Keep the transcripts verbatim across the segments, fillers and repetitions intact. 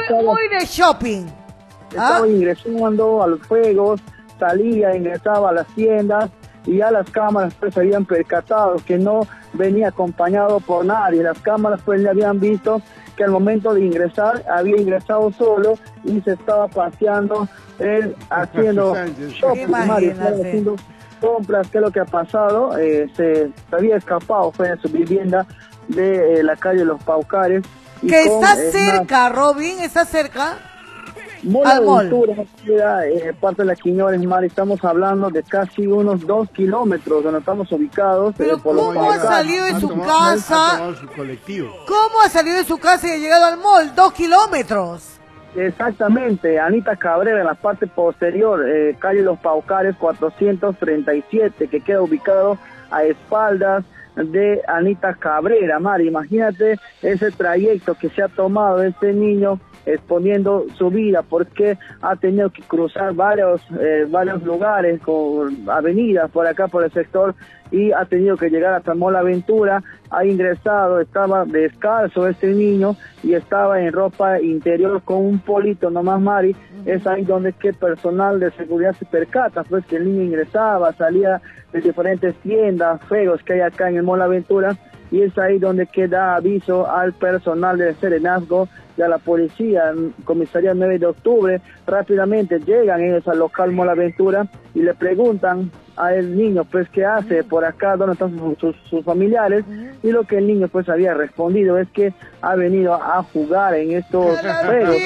estaba, muy de shopping. Estaba ¿Ah? ingresando a los juegos, salía, ingresaba a las tiendas y ya las cámaras pues se habían percatado que no venía acompañado por nadie. Las cámaras pues le habían visto que al momento de ingresar había ingresado solo y se estaba paseando, él haciendo shopping, Mario, estaba haciendo compras. ¿Qué es lo que ha pasado? Eh, se, se había escapado, fue de su vivienda de eh, la calle Los Paucares. Y que con, está eh, cerca, una... Robin, está cerca. Mall Aventura, eh, parte de la Quiñones, Mari, estamos hablando de casi unos dos kilómetros donde estamos ubicados. Pero eh, por ¿cómo ha salido de su casa? Su colectivo. ¿Cómo ha salido de su casa y ha llegado al mall? Dos kilómetros. Exactamente, Anita Cabrera, en la parte posterior, eh, calle Los Paucares cuatrocientos treinta y siete, que queda ubicado a espaldas de Anita Cabrera. Mari, imagínate ese trayecto que se ha tomado este niño exponiendo su vida, porque ha tenido que cruzar varios eh, varios lugares, con avenidas por acá por el sector, y ha tenido que llegar hasta Mall Aventura. Ha ingresado, estaba descalzo este niño y estaba en ropa interior con un polito nomás, Mari. Uh-huh. Es ahí donde que personal de seguridad se percata pues que el niño ingresaba, salía de diferentes tiendas, juegos que hay acá en el Mall Aventura, y es ahí donde que da aviso al personal del Serenazgo y a la policía, comisaría nueve de octubre. Rápidamente llegan ellos al local Mall Aventura y le preguntan al niño pues qué hace por acá, dónde están sus, sus, sus familiares, y lo que el niño pues había respondido es que ha venido a jugar en estos juegos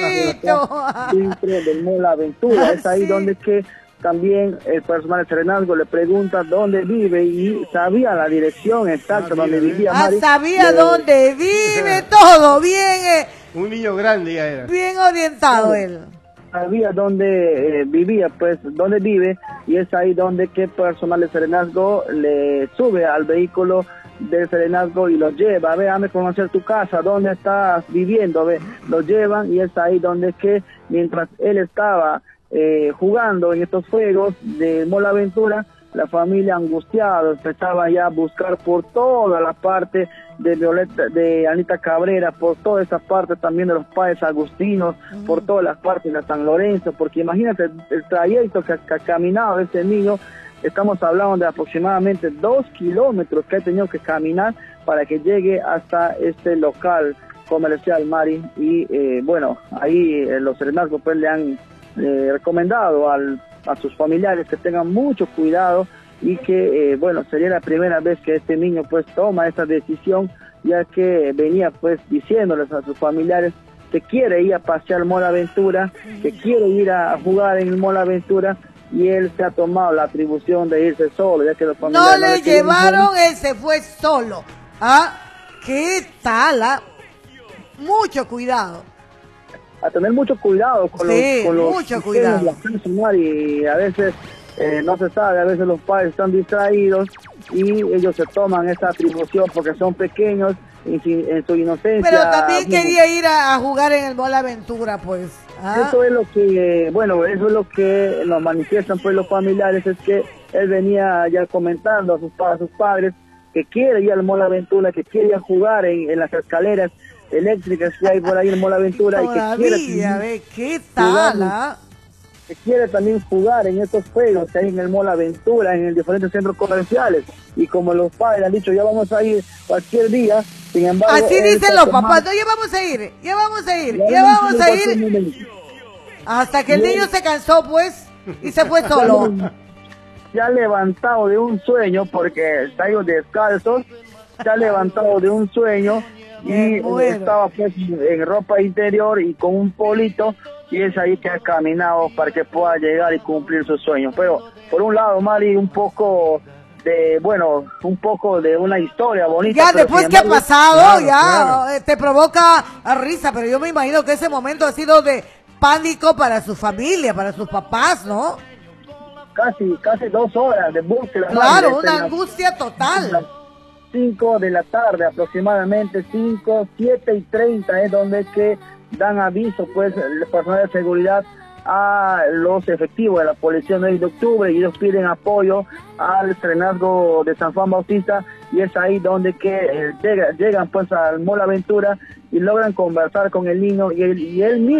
dentro del Mall Aventura. Es ahí donde que también el personal de Serenazgo le pregunta dónde vive y sabía la dirección exacta donde vivía. Ah, Mari, sabía dónde vive, todo bien. Eh, Un niño grande ya era. Bien orientado él. Sabía dónde eh, vivía, pues dónde vive, y es ahí donde que personal de Serenazgo le sube al vehículo del Serenazgo y lo lleva. Ve, dame conocer tu casa, dónde estás viviendo, ve, lo llevan, y es ahí donde que mientras él estaba Eh, jugando en estos juegos de Mall Aventura, la familia angustiada empezaba ya a buscar por toda la parte de Violeta, de Anita Cabrera, por toda esa parte también de los padres agustinos, mm. por todas las partes de San Lorenzo, porque imagínate el, el trayecto que, que ha caminado ese niño. Estamos hablando de aproximadamente dos kilómetros que ha tenido que caminar para que llegue hasta este local comercial, Mari. Y eh, bueno, ahí eh, los Serenazgos pues le han Eh, recomendado al, a sus familiares que tengan mucho cuidado, y que eh, bueno, sería la primera vez que este niño pues toma esa decisión, ya que venía pues diciéndoles a sus familiares que quiere ir a pasear Mall Aventura, que quiere ir a jugar en el Mall Aventura, y él se ha tomado la atribución de irse solo, ya que los familiares no le no llevaron, él se fue solo. ¿Ah? ¿Qué tal? ¿Ah? Mucho cuidado. A tener mucho cuidado con sí, los con los mucho cuidado. Y a veces eh, no se sabe, a veces los padres están distraídos y ellos se toman esa atribución porque son pequeños en, en su inocencia. Pero también quería ir a, a jugar en el Mall Aventura, pues. ¿Ah? Eso es lo que, bueno, eso es lo que nos manifiestan pues los familiares, es que él venía ya comentando a sus, a sus padres que quiere ir al Mall Aventura, que quiere ir a jugar en, en las escaleras eléctricas que hay por ahí en Mall Aventura. Todavía, y que quiere ve, ¿qué tal? jugar, que quiere también jugar en estos juegos que hay en el Mall Aventura, en diferentes centros comerciales, y como los padres han dicho, ya vamos a ir cualquier día, sin embargo... Así dicen los papás, no, ya vamos a ir, ya vamos a ir, ya, ya vamos a ir, momento. Hasta que el niño se cansó, pues, y se fue solo. Ya levantado de un sueño, porque está ahí descalzos, ya levantado de un sueño, y estaba pues en ropa interior y con un polito, y es ahí que ha caminado para que pueda llegar y cumplir sus sueños. Pero por un lado, Mari, un poco de, bueno, un poco de una historia bonita. Ya después que ha pasado, claro, ya claro. te provoca risa, pero yo me imagino que ese momento ha sido de pánico para su familia, para sus papás, ¿no? Casi, casi dos horas de búsqueda. Claro, una angustia total. cinco de la tarde aproximadamente, cinco, siete y treinta es donde es que dan aviso pues el personal de seguridad a los efectivos de la Policía nueve de octubre, y ellos piden apoyo al Serenazgo de San Juan Bautista, y es ahí donde que eh, llega, llegan pues al Mall Aventura y logran conversar con el niño, y él, y él mismo